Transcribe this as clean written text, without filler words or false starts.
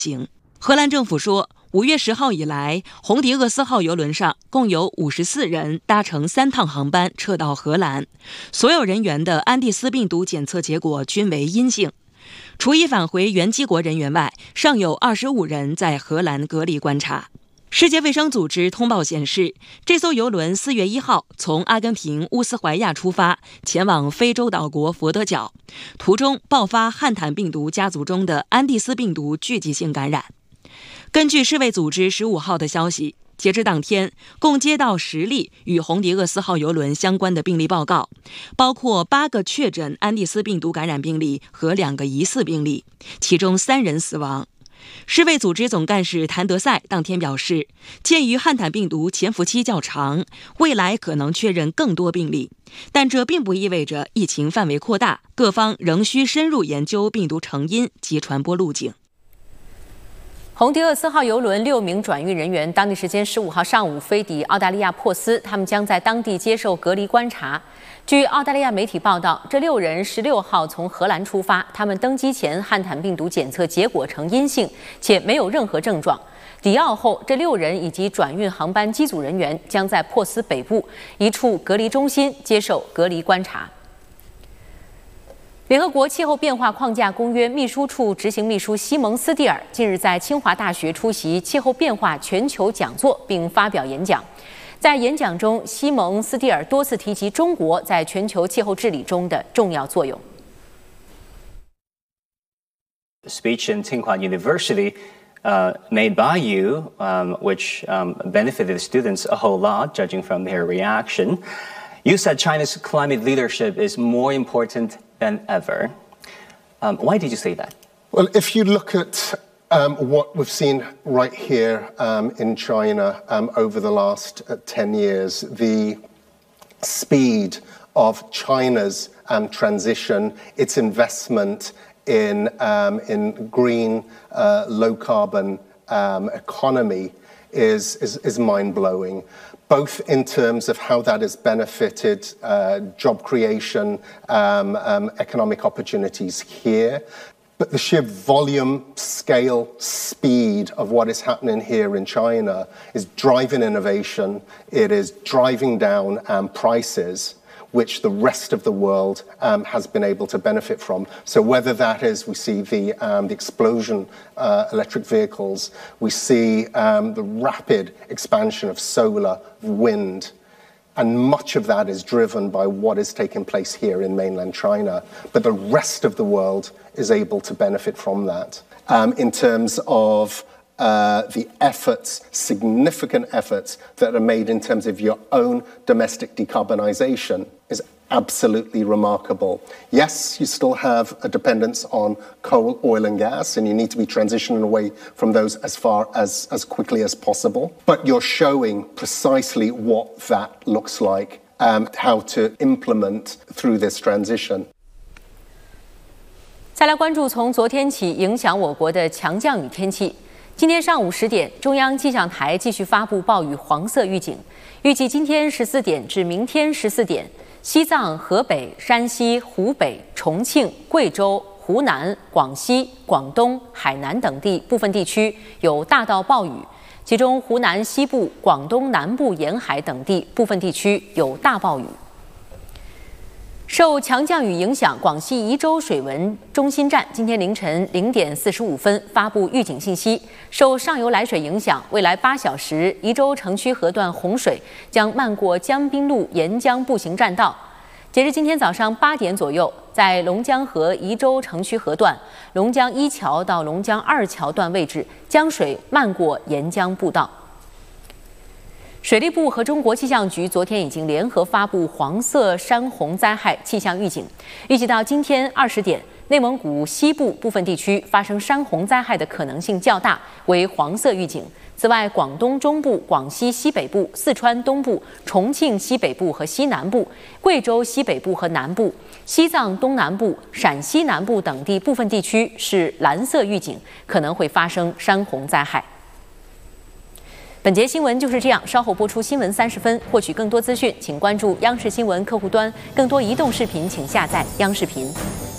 警。荷兰政府说，5月10号以来，红迪厄斯号邮轮上共有54人搭乘3趟航班撤到荷兰，所有人员的安第斯病毒检测结果均为阴性。除已返回原机国人员外，尚有25人在荷兰隔离观察。世界卫生组织通报显示，这艘邮轮4月1号从阿根廷乌斯怀亚出发，前往非洲岛国佛得角，途中爆发汉坦病毒家族中的安第斯病毒聚集性感染。根据世卫组织15号的消息，截至当天，共接到10例与红迪厄斯号邮轮相关的病例报告，包括8个确诊安第斯病毒感染病例和2个疑似病例，其中3人死亡。世卫组织总干事谭德赛当天表示，鉴于汉坦病毒潜伏期较长，未来可能确认更多病例，但这并不意味着疫情范围扩大，各方仍需深入研究病毒成因及传播路径。 红迪厄斯号邮轮6名转运人员，当地时间15号上午飞抵澳大利亚珀斯，他们将在当地接受隔离观察。据澳大利亚媒体报道，这6人16号从荷兰出发，他们登机前汉坦病毒检测结果呈阴性，且没有任何症状。抵澳后，这6人以及转运航班机组人员将在珀斯北部一处隔离中心接受隔离观察。联合国气候变化框架公约秘书处执行秘书西蒙斯蒂尔近日在清华大学出席气候变化全球讲座并发表演讲。在演讲中，西蒙斯蒂尔多次提及中国在全球气候治理中的重要作用。 Speech in Tsinghua University made by you, which benefited the students a whole lot, judging from their reaction. You said China's climate leadership is more important than ever. Why did you say that? Well, if you look at what we've seen right here in China over the last 10 years, the speed of China's transition, its investment in green, low-carbon economy is mind-blowing, both in terms of how that has benefited job creation, economic opportunities here, but the sheer volume, scale, speed of what is happening here in China is driving innovation. It is driving down prices, which the rest of the world has been able to benefit from. So whether that is, we see the explosion electric vehicles, we see the rapid expansion of solar, wind, and much of that is driven by what is taking place here in mainland China. But the rest of the world is able to benefit from that. In terms of the efforts, significant efforts that are made in terms of your own domestic decarbonisation is absolutely remarkable. Yes, you still have a dependence on coal, oil and gas, and you need to be transitioning away from those as quickly as possible. But you're showing precisely what that looks like and how to implement through this transition. 再来关注从昨天起影响我国的强降雨天气。今天上午10点，中央气象台继续发布暴雨黄色预警，预计今天14点至明天14点，西藏、河北、山西、湖北、重庆、贵州、湖南、广西、广东、海南等地部分地区有大到暴雨，其中湖南西部、广东南部沿海等地部分地区有大暴雨。受强降雨影响，广西宜州水文中心站今天凌晨0点45分发布预警信息。受上游来水影响，未来8小时，宜州城区河段洪水将漫过江滨路沿江步行栈道。截至今天早上8点左右，在龙江河宜州城区河段龙江1桥到龙江2桥段位置，江水漫过沿江步道。水利部和中国气象局昨天已经联合发布黄色山洪灾害气象预警，预计到今天20点，内蒙古西部部分地区发生山洪灾害的可能性较大，为黄色预警。此外，广东中部、广西西北部、四川东部、重庆西北部和西南部、贵州西北部和南部、西藏东南部、陕西南部等地部分地区是蓝色预警，可能会发生山洪灾害。本节新闻就是这样，稍后播出新闻30分。获取更多资讯，请关注央视新闻客户端。更多移动视频，请下载央视频。